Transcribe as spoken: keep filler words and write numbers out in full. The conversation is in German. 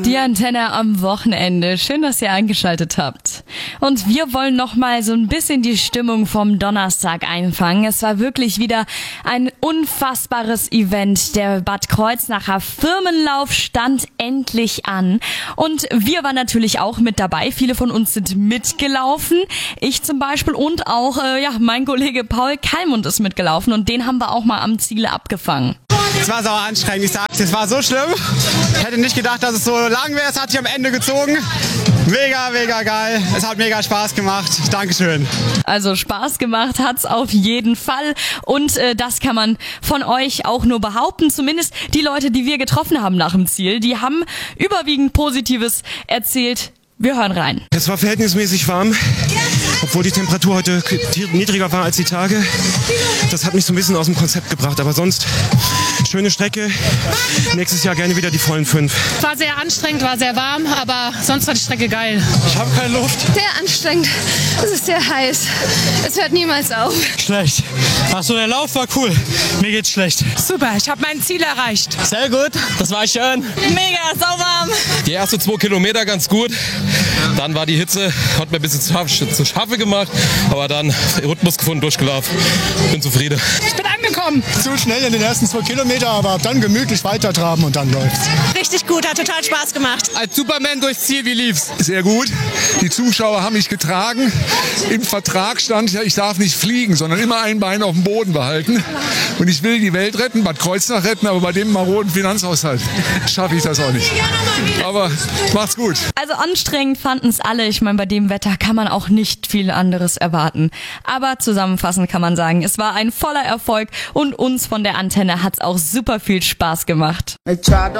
Die Antenne am Wochenende. Schön, dass ihr eingeschaltet habt. Und wir wollen noch mal so ein bisschen die Stimmung vom Donnerstag einfangen. Es war wirklich wieder ein unfassbares Event. Der Bad Kreuznacher Firmenlauf stand endlich an. Und wir waren natürlich auch mit dabei. Viele von uns sind mitgelaufen. Ich zum Beispiel und auch äh, ja mein Kollege Paul Kalmund ist mitgelaufen. Und den haben wir auch mal am Ziel abgefangen. Es war sauer anstrengend, ich sag's. Es war so schlimm. Ich hätte nicht gedacht, dass es so lang wäre. Es hat sich am Ende gezogen. Mega, mega geil. Es hat mega Spaß gemacht. Dankeschön. Also Spaß gemacht hat's auf jeden Fall. Und äh, das kann man von euch auch nur behaupten. Zumindest die Leute, die wir getroffen haben nach dem Ziel, die haben überwiegend Positives erzählt. Wir hören rein. Es war verhältnismäßig warm, obwohl die Temperatur heute niedriger war als die Tage. Das hat mich so ein bisschen aus dem Konzept gebracht, aber sonst schöne Strecke. Nächstes Jahr gerne wieder die vollen fünf. War sehr anstrengend, war sehr warm, aber sonst war die Strecke geil. Ich habe keine Luft. Sehr anstrengend. Es ist sehr heiß. Es hört niemals auf. Schlecht. Achso, der Lauf war cool. Mir geht's schlecht. Super, ich habe mein Ziel erreicht. Sehr gut, das war schön. Mega, sauwarm. Die ersten zwei Kilometer ganz gut. Dann war die Hitze, hat mir ein bisschen zu scharfe, zu scharfe gemacht, aber dann Rhythmus gefunden, durchgelaufen. Bin zufrieden. Ich bin angekommen. Zu schnell in den ersten zwei Kilometer, aber dann gemütlich weitertraben und dann läuft's. Richtig gut, hat total Spaß gemacht. Als Superman durchs Ziel, wie lief's? Sehr gut. Die Zuschauer haben mich getragen. Im Vertrag stand, ich darf nicht fliegen, sondern immer ein Bein auf dem Boden behalten. Und ich will die Welt retten, Bad Kreuznach retten, aber bei dem maroden Finanzhaushalt schaffe ich das auch nicht. Aber macht's gut. Also anstrengend fanden es alle. Ich meine, bei dem Wetter kann man auch nicht viel anderes erwarten. Aber zusammenfassend kann man sagen, es war ein voller Erfolg und uns von der Antenne hat's auch super viel Spaß gemacht.